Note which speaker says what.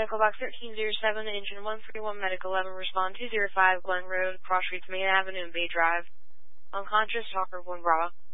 Speaker 1: Echo Box 1307, Engine 131, Medic 11, respond 205, Glen Road, Cross Streets, Main Avenue, and Bay Drive. Unconscious, Talker 1 Bravo.